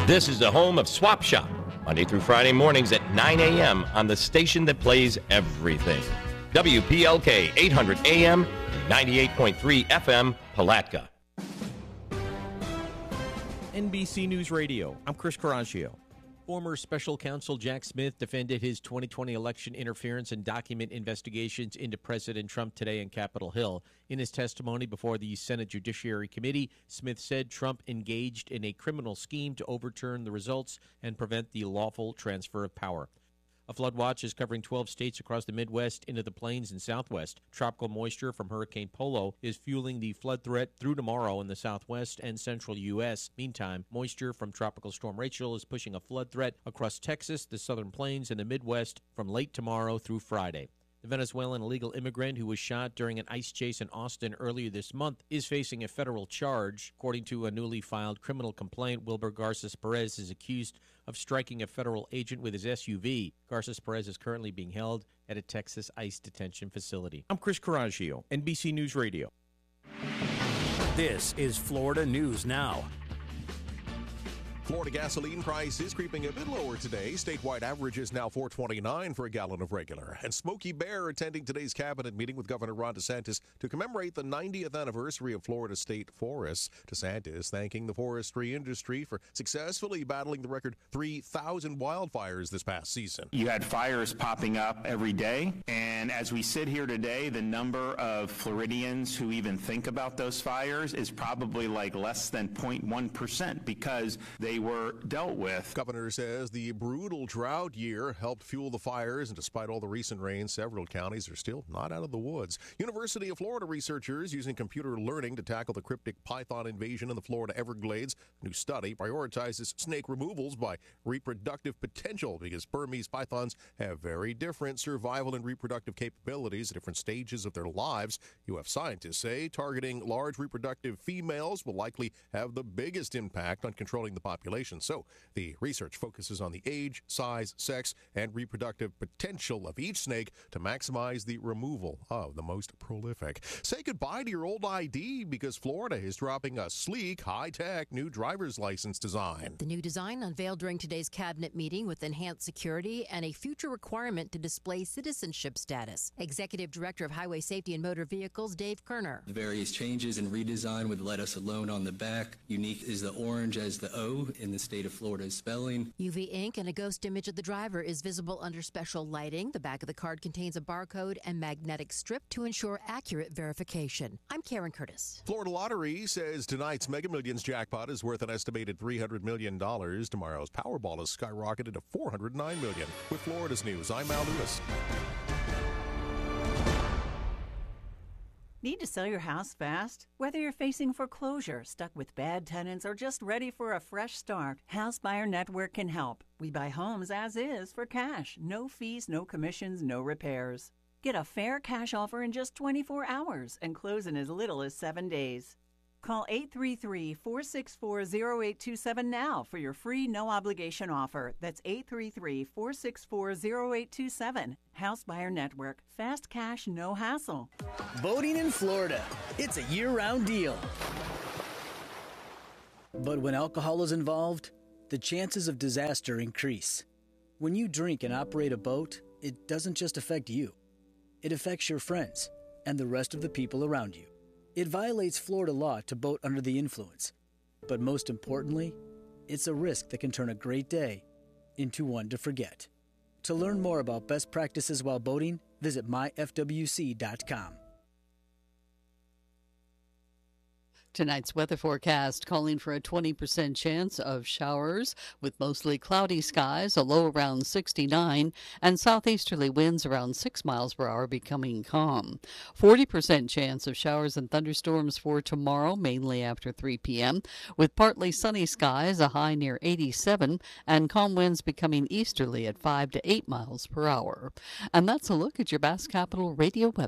This is the home of Swap Shop, Monday through Friday mornings at 9 a.m. on the station that plays everything. WPLK 800 AM, 98.3 FM, Palatka. NBC News Radio, I'm Chris Coraggio. Former special counsel Jack Smith defended his 2020 election interference and document investigations into President Trump today in Capitol Hill. In his testimony before the Senate Judiciary Committee, Smith said Trump engaged in a criminal scheme to overturn the results and prevent the lawful transfer of power. A flood watch is covering 12 states across the Midwest into the plains and Southwest. Tropical moisture from Hurricane Polo is fueling the flood threat through tomorrow in the Southwest and central U.S. Meantime, moisture from Tropical Storm Rachel is pushing a flood threat across Texas, the Southern Plains, and the Midwest from late tomorrow through Friday. The Venezuelan illegal immigrant who was shot during an ICE chase in Austin earlier this month is facing a federal charge. According to a newly filed criminal complaint, Wilber Garces Perez is accused of striking a federal agent with his SUV. Garces Perez is currently being held at a Texas ICE detention facility. I'm Chris Coraggio, NBC News Radio. This is Florida News Now. Florida gasoline price is creeping a bit lower today. Statewide average is now $4.29 for a gallon of regular. And Smokey Bear attending today's cabinet meeting with Governor Ron DeSantis to commemorate the 90th anniversary of Florida state forests. DeSantis thanking the forestry industry for successfully battling the record 3,000 wildfires this past season. You had fires popping up every day, and as we sit here today, the number of Floridians who even think about those fires is probably like less than 0.1% because they were dealt with. Governor says the brutal drought year helped fuel the fires, and despite all the recent rain, several counties are still not out of the woods. University of Florida researchers using computer learning to tackle the cryptic python invasion in the Florida Everglades. A new study prioritizes snake removals by reproductive potential because Burmese pythons have very different survival and reproductive capabilities at different stages of their lives. UF scientists say targeting large reproductive females will likely have the biggest impact on controlling the population. So the research focuses on the age, size, sex, and reproductive potential of each snake to maximize the removal of the most prolific. Say goodbye to your old ID because Florida is dropping a sleek, high-tech new driver's license design. The new design unveiled during today's cabinet meeting with enhanced security and a future requirement to display citizenship status. Executive Director of Highway Safety and Motor Vehicles, Dave Kerner. The various changes and redesign would let us alone on the back. Unique is the orange as the O in the state of Florida's spelling. UV ink and a ghost image of the driver is visible under special lighting. The back of the card contains a barcode and magnetic strip to ensure accurate verification. I'm Karen Curtis. Florida Lottery says tonight's Mega Millions jackpot is worth an estimated $300 million. Tomorrow's Powerball has skyrocketed to $409 million. With Florida's news, I'm Al Lewis. Need to sell your house fast? Whether you're facing foreclosure, stuck with bad tenants, or just ready for a fresh start, House Buyer Network can help. We buy homes as is for cash. No fees, no commissions, no repairs. Get a fair cash offer in just 24 hours and close in as little as 7 days. Call 833-464-0827 now for your free no-obligation offer. That's 833-464-0827. House Buyer Network. Fast cash, no hassle. Boating in Florida. It's a year-round deal. But when alcohol is involved, the chances of disaster increase. When you drink and operate a boat, it doesn't just affect you. It affects your friends and the rest of the people around you. It violates Florida law to boat under the influence. But most importantly, it's a risk that can turn a great day into one to forget. To learn more about best practices while boating, visit myfwc.com. Tonight's weather forecast calling for a 20% chance of showers with mostly cloudy skies, a low around 69, and southeasterly winds around 6 miles per hour becoming calm. 40% chance of showers and thunderstorms for tomorrow, mainly after 3 p.m., with partly sunny skies, a high near 87, and calm winds becoming easterly at 5 to 8 miles per hour. And that's a look at your Bass Capital Radio weather.